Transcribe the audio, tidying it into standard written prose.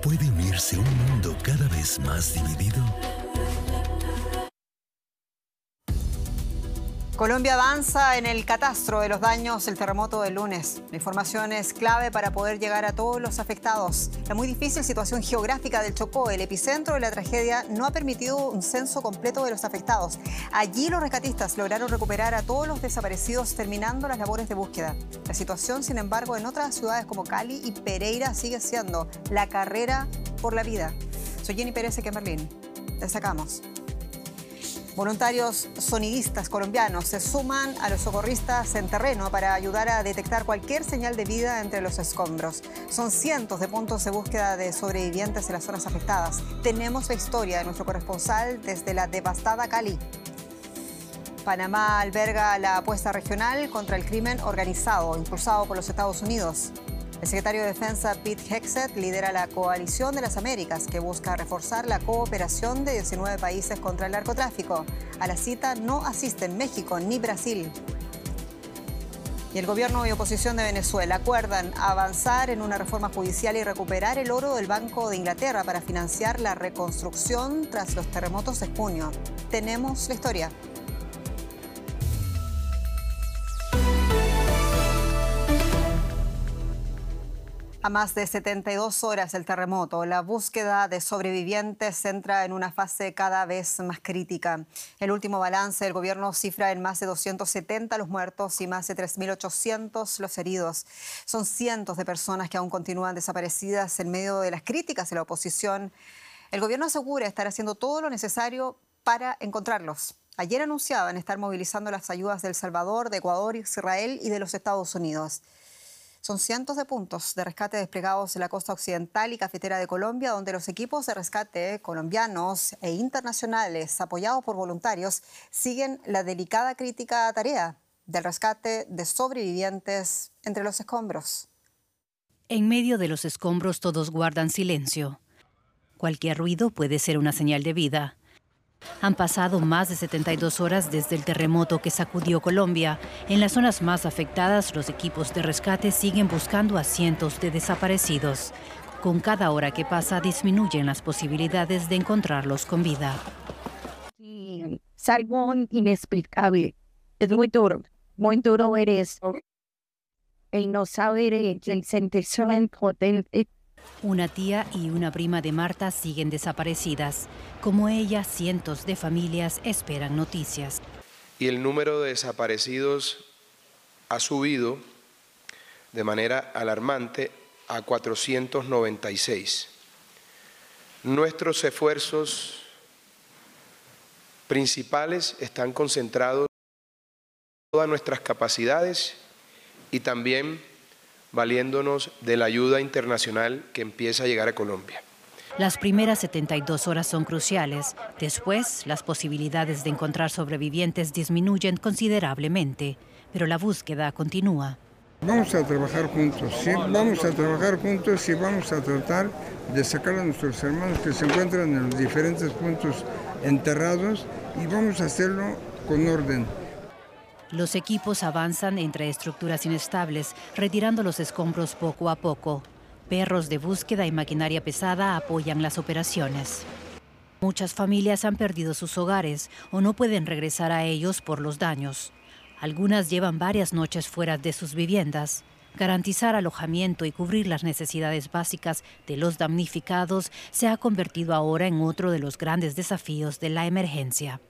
¿Puede unirse un mundo cada vez más dividido? Colombia avanza en el catastro de los daños del terremoto del lunes. La información es clave para poder llegar a todos los afectados. La muy difícil situación geográfica del Chocó, el epicentro de la tragedia, no ha permitido un censo completo de los afectados. Allí los rescatistas lograron recuperar a todos los desaparecidos, terminando las labores de búsqueda. La situación, sin embargo, en otras ciudades como Cali y Pereira sigue siendo la carrera por la vida. Soy Jenny Pérez de Merlín. Destacamos. Voluntarios sonidistas colombianos se suman a los socorristas en terreno para ayudar a detectar cualquier señal de vida entre los escombros. Son cientos de puntos de búsqueda de sobrevivientes en las zonas afectadas. Tenemos la historia de nuestro corresponsal desde la devastada Cali. Panamá alberga la apuesta regional contra el crimen organizado, impulsado por los Estados Unidos. El secretario de Defensa, Pete Hegseth, lidera la Coalición de las Américas, que busca reforzar la cooperación de 19 países contra el narcotráfico. A la cita no asisten México ni Brasil. Y el gobierno y oposición de Venezuela acuerdan avanzar en una reforma judicial y recuperar el oro del Banco de Inglaterra para financiar la reconstrucción tras los terremotos de junio. Tenemos la historia. A más de 72 horas del terremoto, la búsqueda de sobrevivientes entra en una fase cada vez más crítica. El último balance del gobierno cifra en más de 270 los muertos y más de 3.800 los heridos. Son cientos de personas que aún continúan desaparecidas en medio de las críticas de la oposición. El gobierno asegura estar haciendo todo lo necesario para encontrarlos. Ayer anunciaban estar movilizando las ayudas de El Salvador, de Ecuador, Israel y de los Estados Unidos. Son cientos de puntos de rescate desplegados en la costa occidental y cafetera de Colombia, donde los equipos de rescate colombianos e internacionales, apoyados por voluntarios, siguen la delicada crítica tarea del rescate de sobrevivientes entre los escombros. En medio de los escombros todos guardan silencio. Cualquier ruido puede ser una señal de vida. Han pasado más de 72 horas desde el terremoto que sacudió Colombia. En las zonas más afectadas, los equipos de rescate siguen buscando a cientos de desaparecidos. Con cada hora que pasa, disminuyen las posibilidades de encontrarlos con vida. Es algo inexplicable. Es muy duro ver esto. El no saber, el sentirse impotente. Una tía y una prima de Marta siguen desaparecidas. Como ella, cientos de familias esperan noticias. Y el número de desaparecidos ha subido de manera alarmante a 496. Nuestros esfuerzos principales están concentrados en todas nuestras capacidades y también valiéndonos de la ayuda internacional que empieza a llegar a Colombia. Las primeras 72 horas son cruciales. Después, las posibilidades de encontrar sobrevivientes disminuyen considerablemente, pero la búsqueda continúa. Vamos a trabajar juntos, ¿sí? Vamos a trabajar juntos y vamos a tratar de sacar a nuestros hermanos que se encuentran en los diferentes puntos enterrados y vamos a hacerlo con orden. Los equipos avanzan entre estructuras inestables, retirando los escombros poco a poco. Perros de búsqueda y maquinaria pesada apoyan las operaciones. Muchas familias han perdido sus hogares o no pueden regresar a ellos por los daños. Algunas llevan varias noches fuera de sus viviendas. Garantizar alojamiento y cubrir las necesidades básicas de los damnificados se ha convertido ahora en otro de los grandes desafíos de la emergencia.